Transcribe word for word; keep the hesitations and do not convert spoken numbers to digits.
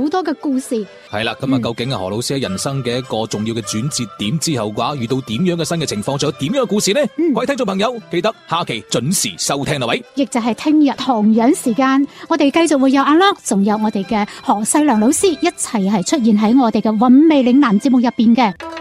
多嘅故事。 係啦，咁啊，究竟啊何老師喺人生嘅一個重要嘅轉折點之後嘅話，遇到點樣嘅新嘅情況，仲有點樣嘅故事呢？ 嗯、 各位聽眾朋友，記得下期準時收聽啦，喂！ 亦就係聽日同樣時間，我哋繼續會有阿 Lock，仲有我哋嘅何世良老師一齊係出現喺我哋嘅韻味嶺南節目入邊嘅。